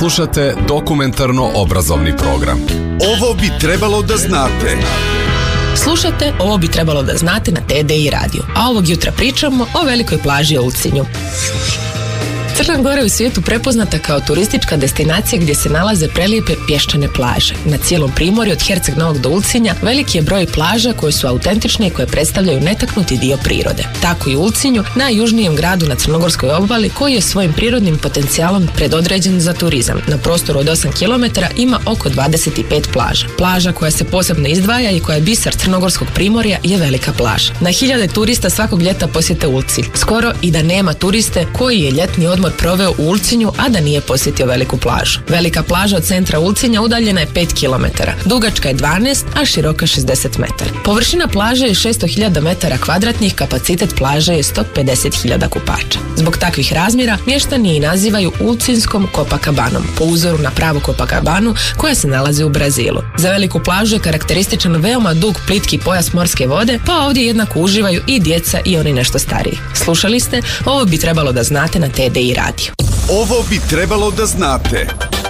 Slušate dokumentarno-obrazovni program. Ovo bi trebalo da znate. Slušate Ovo bi trebalo da znate na TDI radiju, a ovog jutra pričamo o velikoj plaži Ulcinju. Crna Gora je u svijetu prepoznata kao turistička destinacija gdje se nalaze prelijepe pješčane plaže. Na cijelom primorju od Herceg Novog do Ulcinja veliki je broj plaža koje su autentične i koje predstavljaju netaknuti dio prirode. Tako i Ulcinju, najjužnijem gradu na Crnogorskoj obali, koji je svojim prirodnim potencijalom predodređen za turizam. Na prostoru od 8 km ima oko 25 plaža. Plaža koja se posebno izdvaja i koja je biser crnogorskog primorja je Velika plaža. Na hiljade turista svakog ljeta posjete Ulcinj. Skoro i da nema turiste koji je ljetni odmor proveo u Ulcinju, a da nije posjetio Veliku plažu. Velika plaža od centra Ulcinja udaljena je 5 km, dugačka je 12, a široka 60 metara. Površina plaže je 600.000 metara kvadratnih, kapacitet plaže je 150.000 kupača. Zbog takvih razmjera mještani je i nazivaju Ulcinjskom Copacabanom, po uzoru na pravu Copacabanu koja se nalazi u Brazilu. Za Veliku plažu je karakterističan veoma dug plitki pojas morske vode, pa ovdje jednako uživaju i djeca i oni nešto stariji. Slušali ste Ovo bi trebalo da znate na TDI radiju. Ovo bi trebalo da znate.